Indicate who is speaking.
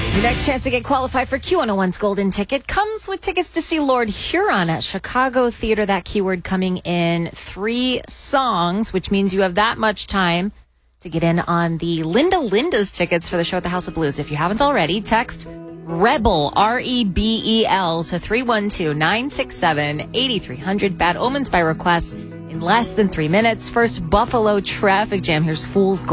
Speaker 1: Your next chance to get qualified for Q101's Golden Ticket comes with tickets to see Lord Huron at Chicago Theater. That keyword coming in 3 songs, which means you have that much time to get in on the Linda's tickets for the show at the House of Blues. If you haven't already, text REBEL, REBEL, to 312-967-8300. Bad Omens by request in less than 3 minutes. First, Buffalo Traffic Jam. Here's Fool's Gold.